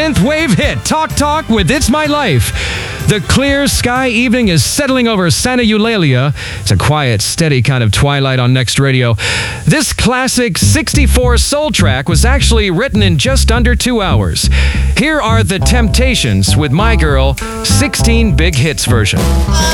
Wave hit Talk Talk with It's My Life. The clear sky evening is settling over Santa Eulalia. It's a quiet, steady kind of twilight on Next Radio. This classic 64 soul track was actually written in just under 2 hours. Here are The Temptations with My Girl, 16 Big Hits version.